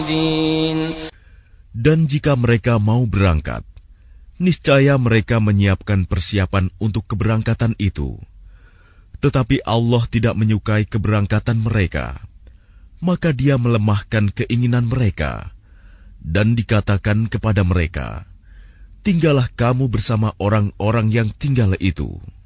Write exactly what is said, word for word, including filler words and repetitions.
Dan jika mereka mau berangkat, niscaya mereka menyiapkan persiapan untuk keberangkatan itu. Tetapi Allah tidak menyukai keberangkatan mereka, maka Dia melemahkan keinginan mereka, dan dikatakan kepada mereka, tinggallah kamu bersama orang-orang yang tinggal itu.